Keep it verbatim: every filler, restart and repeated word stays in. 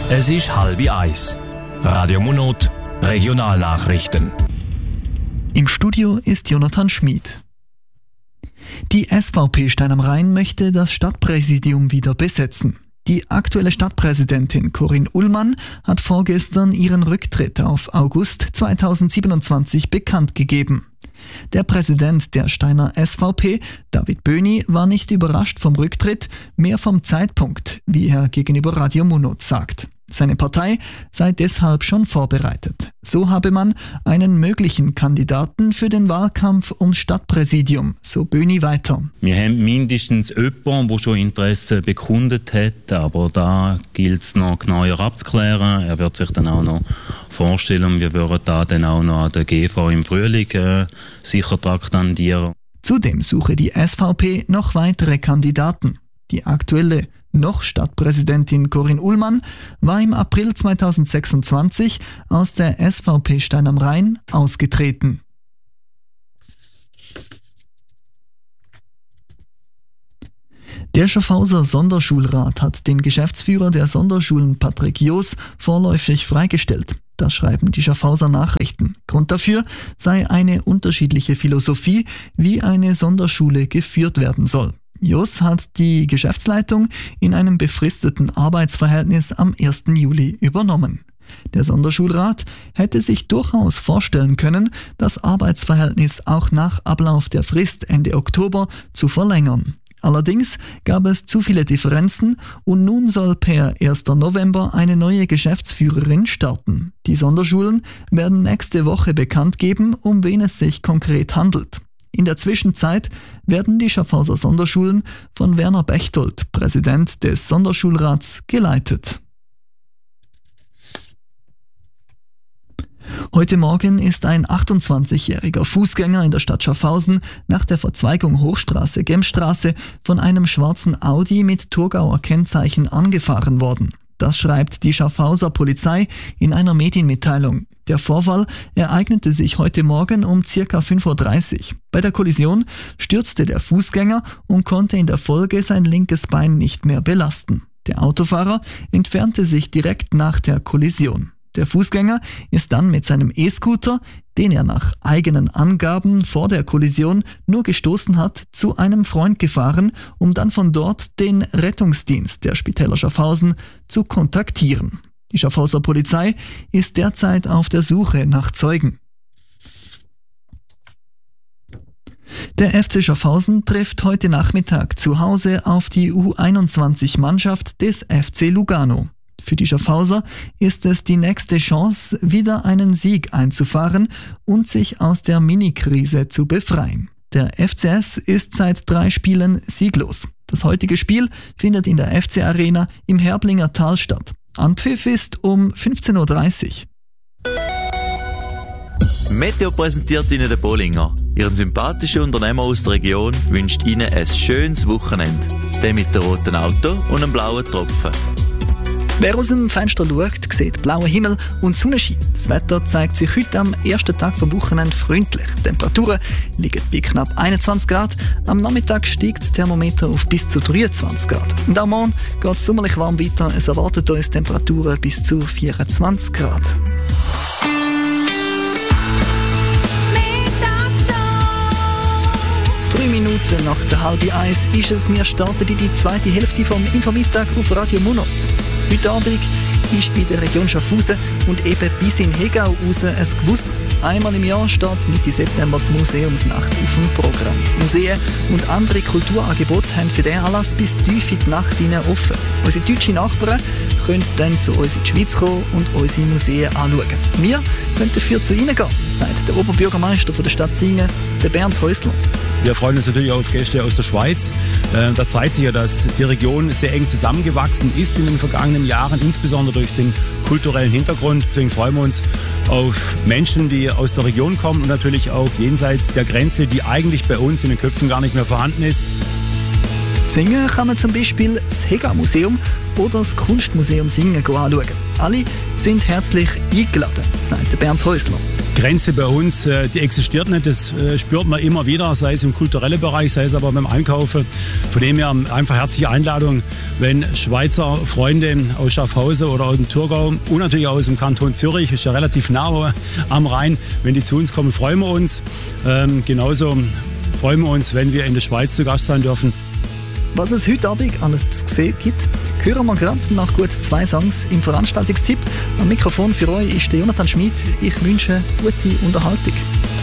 Es ist halb eins. Radio Monot, Regionalnachrichten. Im Studio ist Jonathan Schmid. Die S V P Stein am Rhein möchte das Stadtpräsidium wieder besetzen. Die aktuelle Stadtpräsidentin Corinne Ullmann hat vorgestern ihren Rücktritt auf August zweitausendsiebenundzwanzig bekannt gegeben. Der Präsident der Steiner S V P, David Böhni, war nicht überrascht vom Rücktritt, mehr vom Zeitpunkt, wie er gegenüber Radio Monot sagt. Seine Partei sei deshalb schon vorbereitet. So habe man einen möglichen Kandidaten für den Wahlkampf ums Stadtpräsidium, so Böhni weiter. Wir haben mindestens jemanden, der schon Interesse bekundet hat, aber da gilt es noch genauer abzuklären. Er wird sich dann auch noch vorstellen, wir würden da dann auch noch an der G V im Frühling äh, sicher traktandieren. Zudem suche die S V P noch weitere Kandidaten. Die aktuelle noch Stadtpräsidentin Corinne Ullmann war im April zweitausendsechsundzwanzig aus der S V P Stein am Rhein ausgetreten. Der Schaffhauser Sonderschulrat hat den Geschäftsführer der Sonderschulen Patrick Joos vorläufig freigestellt. Das schreiben die Schaffhauser Nachrichten. Grund dafür sei eine unterschiedliche Philosophie, wie eine Sonderschule geführt werden soll. Joos hat die Geschäftsleitung in einem befristeten Arbeitsverhältnis am ersten Juli übernommen. Der Sonderschulrat hätte sich durchaus vorstellen können, das Arbeitsverhältnis auch nach Ablauf der Frist Ende Oktober zu verlängern. Allerdings gab es zu viele Differenzen und nun soll per ersten November eine neue Geschäftsführerin starten. Die Sonderschulen werden nächste Woche bekannt geben, um wen es sich konkret handelt. In der Zwischenzeit werden die Schaffhauser Sonderschulen von Werner Bechtold, Präsident des Sonderschulrats, geleitet. Heute Morgen ist ein achtundzwanzigjähriger Fußgänger in der Stadt Schaffhausen nach der Verzweigung Hochstraße-Gemstraße von einem schwarzen Audi mit Thurgauer Kennzeichen angefahren worden. Das schreibt die Schaffhauser Polizei in einer Medienmitteilung. Der Vorfall ereignete sich heute Morgen um ca. fünf Uhr dreißig. Bei der Kollision stürzte der Fußgänger und konnte in der Folge sein linkes Bein nicht mehr belasten. Der Autofahrer entfernte sich direkt nach der Kollision. Der Fußgänger ist dann mit seinem E-Scooter, den er nach eigenen Angaben vor der Kollision nur gestoßen hat, zu einem Freund gefahren, um dann von dort den Rettungsdienst der Spitäler Schaffhausen zu kontaktieren. Die Schaffhauser Polizei ist derzeit auf der Suche nach Zeugen. Der F C Schaffhausen trifft heute Nachmittag zu Hause auf die U einundzwanzig Mannschaft des F C Lugano. Für die Schaffhauser ist es die nächste Chance, wieder einen Sieg einzufahren und sich aus der Mini-Krise zu befreien. Der F C S ist seit drei Spielen sieglos. Das heutige Spiel findet in der F C Arena im Herblinger Tal statt. Anpfiff ist um fünfzehn Uhr dreißig. Meteo präsentiert Ihnen der Bollinger. Ihren sympathischen Unternehmer aus der Region wünscht Ihnen ein schönes Wochenende. Der mit dem roten Auto und einem blauen Tropfen. Wer aus dem Fenster schaut, sieht blauen Himmel und Sonnenschein. Das Wetter zeigt sich heute am ersten Tag vom Wochenende freundlich. Die Temperaturen liegen bei knapp einundzwanzig Grad. Am Nachmittag steigt das Thermometer auf bis zu dreiundzwanzig Grad. Und am Morgen geht es sommerlich warm weiter. Es erwartet uns Temperaturen bis zu vierundzwanzig Grad. Drei Minuten nach der halben Eis ist es. Wir starten in die zweite Hälfte vom Infomittag auf Radio Monot. Heute Abend ist bei der Region Schaffhausen und eben bis in Hegau raus ein Gewusel. Einmal im Jahr steht Mitte September die Museumsnacht auf dem Programm. Museen und andere Kulturangebote haben für diesen Anlass bis tief in die Nacht hinein offen. Unsere deutschen Nachbarn können dann zu uns in die Schweiz kommen und unsere Museen anschauen. Wir können dafür zu ihnen gehen, sagt der Oberbürgermeister von der Stadt Singen, der Bernd Häusler. Wir freuen uns natürlich auf Gäste aus der Schweiz. Äh, da zeigt sich ja, dass die Region sehr eng zusammengewachsen ist in den vergangenen Jahren, insbesondere durch den kulturellen Hintergrund. Deswegen freuen wir uns auf Menschen, die aus der Region kommen und natürlich auch jenseits der Grenze, die eigentlich bei uns in den Köpfen gar nicht mehr vorhanden ist. Singen kann man zum Beispiel das Hegau-Museum oder das Kunstmuseum Singen anschauen. Alle sind herzlich eingeladen, sagt Bernd Häusler. Grenze bei uns, äh, die existiert nicht. Das äh, spürt man immer wieder, sei es im kulturellen Bereich, sei es aber beim Einkaufen. Von dem her einfach herzliche Einladung, wenn Schweizer Freunde aus Schaffhausen oder aus dem Thurgau und natürlich auch aus dem Kanton Zürich, ist ja relativ nah am Rhein, wenn die zu uns kommen, freuen wir uns. Ähm, genauso freuen wir uns, wenn wir in der Schweiz zu Gast sein dürfen. Was es heute Abend alles zu sehen gibt, hören wir gerade nach gut zwei Songs im Veranstaltungstipp. Am Mikrofon für euch ist der Jonathan Schmid. Ich wünsche gute Unterhaltung.